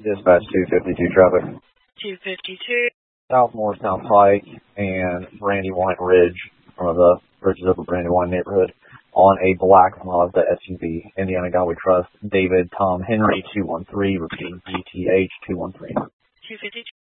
Dispatch 252 traffic. 252. South Morristown Pike and Brandywine Ridge, one of the bridges of the Brandywine neighborhood, on a black Mazda SUV. Indiana Godway Trust, David Tom Henry 213, repeating DTH 213. 252.